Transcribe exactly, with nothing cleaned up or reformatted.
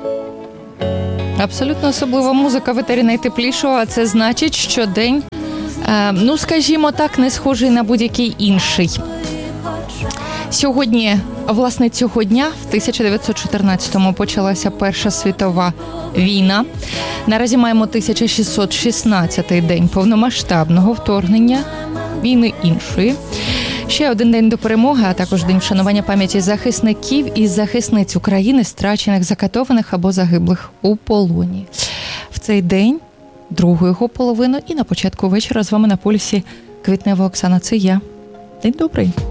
Абсолютно особлива музика в етері найтеплішого, а це значить, що день, е, ну, скажімо так, не схожий на будь-який інший. Сьогодні, власне, цього дня, в тисяча дев'ятсот чотирнадцятому почалася Перша світова війна. Наразі маємо тисяча шістсот шістнадцятий день повномасштабного вторгнення, війни іншої. Ще один день до перемоги, а також день вшанування пам'яті захисників і захисниць України, страчених, закатованих або загиблих у полоні. В цей день, другу його половину і на початку вечора з вами на полюсі Квітнева Оксана. Це я. День добрий.